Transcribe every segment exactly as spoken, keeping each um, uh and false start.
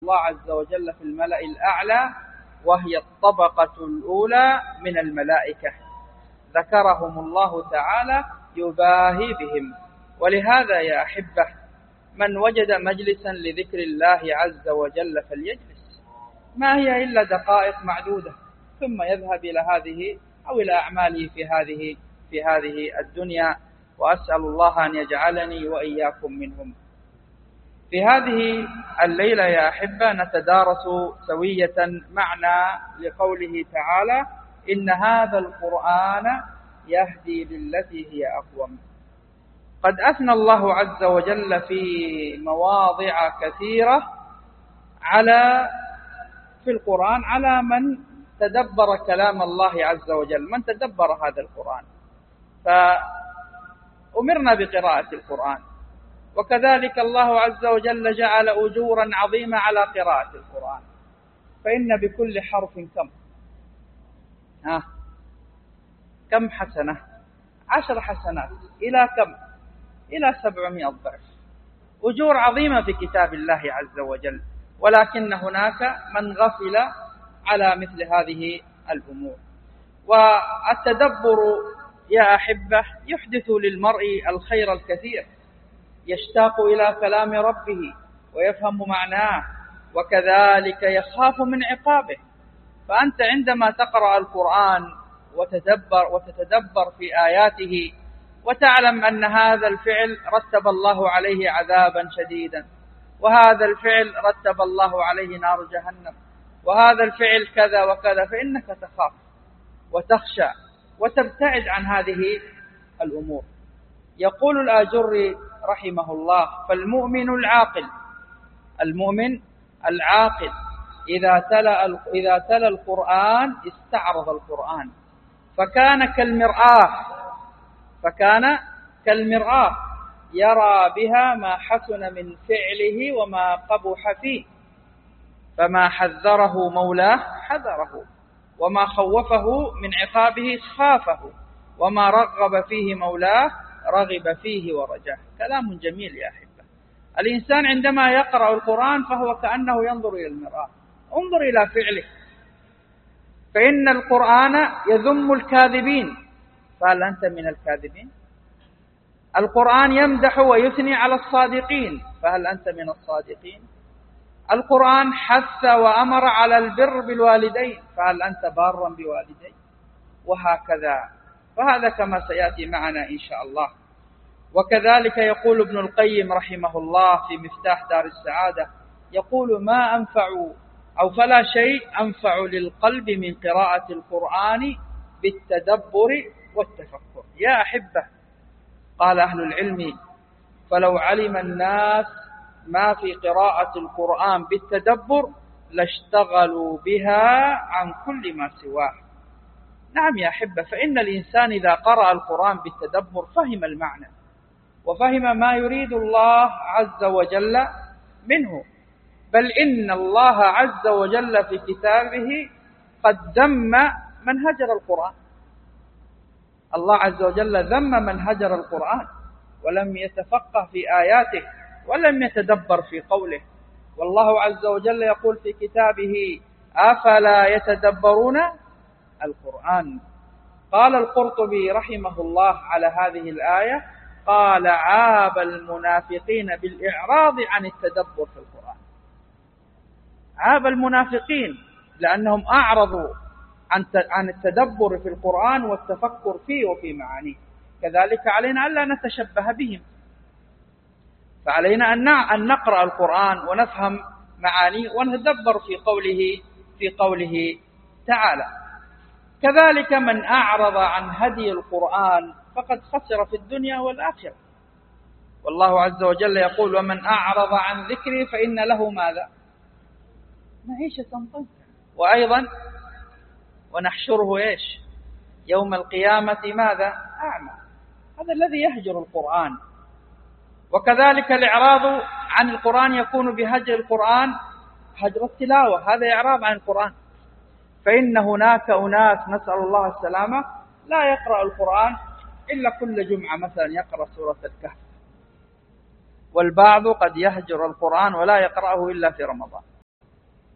الله عز وجل في الملأ الأعلى، وهي الطبقة الأولى من الملائكة، ذكرهم الله تعالى يباهي بهم. ولهذا يا أحبة من وجد مجلسا لذكر الله عز وجل فليجلس، ما هي إلا دقائق معدودة، ثم يذهب إلى هذه أو إلى أعماله في هذه في هذه الدنيا. وأسأل الله أن يجعلني وإياكم منهم. في هذه الليلة يا أحبة نتدارس سوية معنى لقوله تعالى: إن هذا القرآن يهدي للتي هي أقوم. قد أثنى الله عز وجل في مواضع كثيرة على في القرآن على من تدبر كلام الله عز وجل، من تدبر هذا القرآن. فأمرنا بقراءة القرآن، وكذلك الله عز وجل جعل أجورا عظيمة على قراءة القرآن، فإن بكل حرف كم ها كم حسنة؟ عشر حسنات. إلى كم؟ إلى سبعمائة ضعف. أجور عظيمة في كتاب الله عز وجل، ولكن هناك من غفل على مثل هذه الأمور. والتدبر يا أحبة يحدث للمرء الخير الكثير، يشتاق إلى كلام ربه ويفهم معناه، وكذلك يخاف من عقابه. فأنت عندما تقرأ القرآن وتدبر وتتدبر في آياته وتعلم أن هذا الفعل رتب الله عليه عذابا شديدا، وهذا الفعل رتب الله عليه نار جهنم، وهذا الفعل كذا وكذا، فإنك تخاف وتخشى وتبتعد عن هذه الأمور. يقول الآجري رحمه الله: فالمؤمن العاقل المؤمن العاقل إذا تلا إذا تلا القرآن استعرض القرآن، فكان كالمرآة فكان كالمرآة يرى بها ما حسن من فعله وما قبح فيه، فما حذره مولاه حذره، وما خوفه من عقابه خافه، وما رغب فيه مولاه رغب فيه ورجاه. كلام جميل يا أحبة. الإنسان عندما يقرأ القرآن فهو كأنه ينظر إلى المرآة. انظر إلى فعله، فإن القرآن يذم الكاذبين، فهل أنت من الكاذبين؟ القرآن يمدح ويثني على الصادقين، فهل أنت من الصادقين؟ القرآن حث وأمر على البر بالوالدين، فهل أنت بارا بوالدين؟ وهكذا. فهذا كما سيأتي معنا إن شاء الله. وكذلك يقول ابن القيم رحمه الله في مفتاح دار السعادة، يقول: ما أنفع أو فلا شيء أنفع للقلب من قراءة القرآن بالتدبر والتفكر. يا أحبة، قال أهل العلم: فلو علم الناس ما في قراءة القرآن بالتدبر لاشتغلوا بها عن كل ما سواه. نعم يا أحبة، فإن الإنسان إذا قرأ القرآن بالتدبر فهم المعنى وفهم ما يريد الله عز وجل منه. بل إن الله عز وجل في كتابه قد ذم من هجر القرآن. الله عز وجل ذم من هجر القرآن ولم يتفقه في آياته ولم يتدبر في قوله. والله عز وجل يقول في كتابه: أفلا يتدبرون القرآن. قال القرطبي رحمه الله على هذه الآية، قال: عاب المنافقين بالإعراض عن التدبر في القرآن. عاب المنافقين لأنهم أعرضوا عن التدبر في القرآن والتفكر فيه وفي معانيه. كذلك علينا ألا نتشبه بهم، فعلينا أن نقرأ القرآن ونفهم معانيه ونتدبر في قوله في قوله تعالى. كذلك من أعرض عن هدي القرآن فقد خسر في الدنيا والآخرة. والله عز وجل يقول: ومن أعرض عن ذكري فإن له ماذا؟ معيشة ضنكا. وأيضا ونحشره إيش؟ يوم القيامة ماذا؟ أعمى. هذا الذي يهجر القرآن. وكذلك الإعراض عن القرآن يكون بهجر القرآن هجر التلاوة، هذا إعراض عن القرآن. فإن هناك أناس نسأل الله السلامة لا يقرأ القرآن إلا كل جمعة، مثلا يقرأ سورة الكهف، والبعض قد يهجر القرآن ولا يقرأه إلا في رمضان.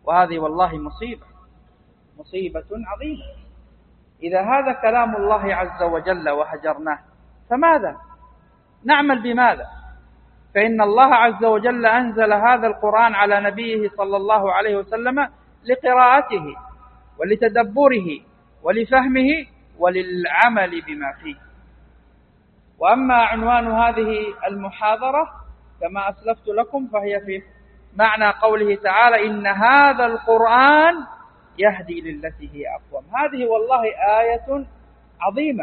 وهذه والله مصيبة مصيبة عظيمة. إذا هذا كلام الله عز وجل وهجرناه فماذا نعمل بماذا؟ فإن الله عز وجل أنزل هذا القرآن على نبيه صلى الله عليه وسلم لقراءته ولتدبره ولفهمه وللعمل بما فيه. وأما عنوان هذه المحاضرة كما أسلفت لكم فهي في معنى قوله تعالى إن هذا القرآن يهدي للتي هي أقوم. هذه والله آية عظيمة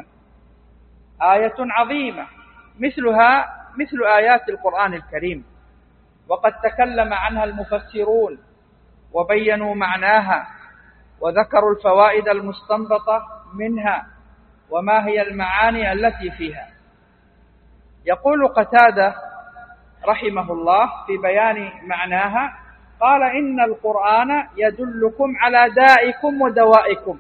آية عظيمة مثلها مثل آيات القرآن الكريم، وقد تكلم عنها المفسرون وبينوا معناها وذكروا الفوائد المستنبطة منها وما هي المعاني التي فيها. يقول قتادة رحمه الله في بيان معناها قال إن القرآن يدلكم على دائكم ودوائكم.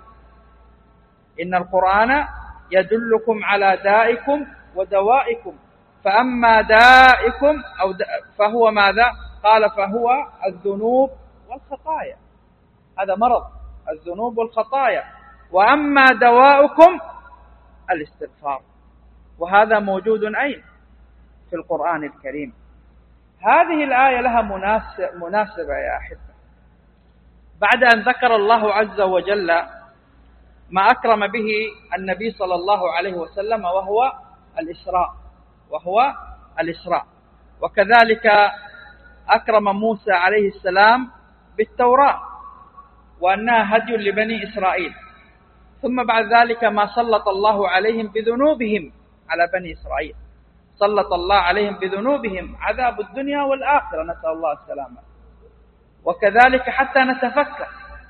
إن القرآن يدلكم على دائكم ودوائكم، فأما دائكم أو فهو ماذا؟ قال فهو الذنوب والخطايا، هذا مرض الذنوب والخطايا. وأما دواؤكم الاستغفار، وهذا موجود أين؟ في القرآن الكريم. هذه الآية لها مناسبة يا أحبة. بعد أن ذكر الله عز وجل ما أكرم به النبي صلى الله عليه وسلم وهو الإسراء وهو الإسراء وكذلك أكرم موسى عليه السلام بالتوراة وأنها هدي لبني إسرائيل، ثم بعد ذلك ما سلط الله عليهم بذنوبهم على بني إسرائيل، سلط الله عليهم بذنوبهم عذاب الدنيا والآخرة، نسأل الله السلامة. وكذلك حتى نتفكر،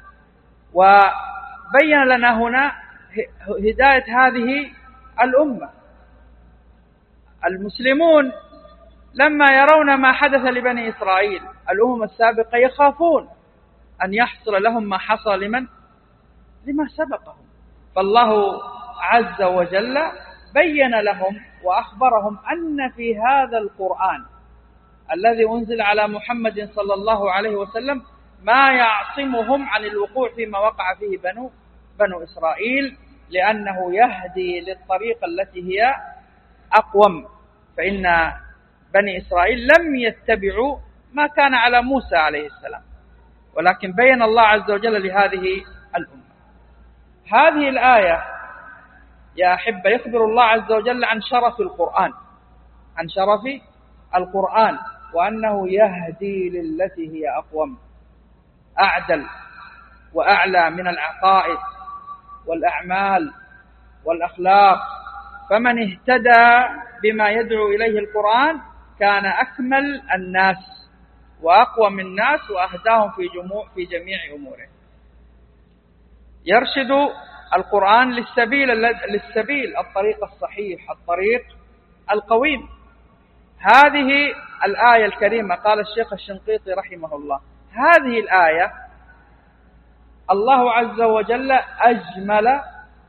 وبين لنا هنا هداية هذه الأمة. المسلمون لما يرون ما حدث لبني إسرائيل الأمم السابقة يخافون أن يحصل لهم ما حصل لمن؟ لما سبقهم. فالله عز وجل بين لهم وأخبرهم أن في هذا القرآن الذي أنزل على محمد صلى الله عليه وسلم ما يعصمهم عن الوقوع فيما وقع فيه بنو, بنو إسرائيل، لأنه يهدي للطريقة التي هي أقوم. فإن بني إسرائيل لم يتبعوا ما كان على موسى عليه السلام، ولكن بين الله عز وجل لهذه الأمة. هذه الآية يا أحبة يخبر الله عز وجل عن شرف القرآن، عن شرف القرآن، وأنه يهدي للتي هي أقوم، أعدل وأعلى من العقائد والأعمال والأخلاق. فمن اهتدى بما يدعو إليه القرآن كان أكمل الناس وأقوم الناس وأهداهم في جموع في جميع أموره. يرشد القرآن للسبيل للسبيل الطريق الصحيح، الطريق القويم. هذه الآية الكريمة قال الشيخ الشنقيطي رحمه الله، هذه الآية الله عز وجل أجمل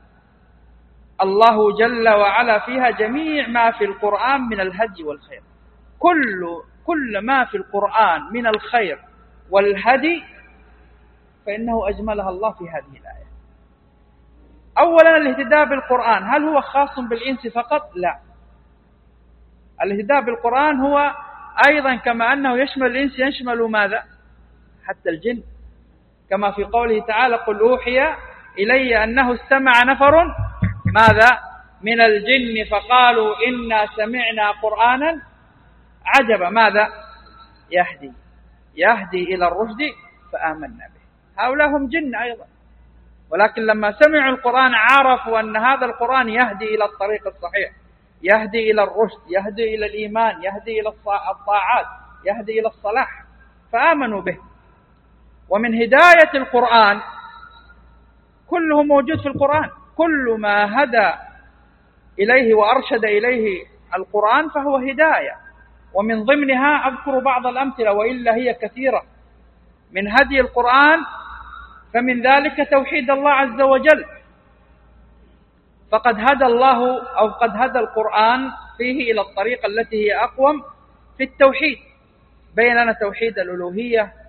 الله جل وعلا فيها جميع ما في القرآن من الهدي والخير. كل كل ما في القرآن من الخير والهدي فإنه أجملها الله في هذه الآية. أولا الاهتداء بالقرآن هل هو خاص بالإنس فقط؟ لا، الاهتداء بالقرآن هو أيضا كما أنه يشمل الإنس يشمل ماذا؟ حتى الجن، كما في قوله تعالى قل أوحي إلي أنه استمع نفر ماذا؟ من الجن فقالوا إنا سمعنا قرآنا عجبا ماذا؟ يهدي يهدي إلى الرشد فآمنا به. هؤلاء هم جن أيضا، ولكن لما سمعوا القرآن عرفوا أن هذا القرآن يهدي إلى الطريق الصحيح، يهدي إلى الرشد، يهدي إلى الإيمان، يهدي إلى الطاعات، يهدي إلى الصلاح، فآمنوا به. ومن هداية القرآن كله موجود في القرآن، كل ما هدى إليه وأرشد إليه القرآن فهو هداية. ومن ضمنها أذكر بعض الأمثلة وإلا هي كثيرة من هدي القرآن، فمن ذلك توحيد الله عز وجل، فقد هدى الله أو قد هدى القرآن فيه إلى الطريقة التي هي أقوم في التوحيد. بين لنا توحيد الألوهية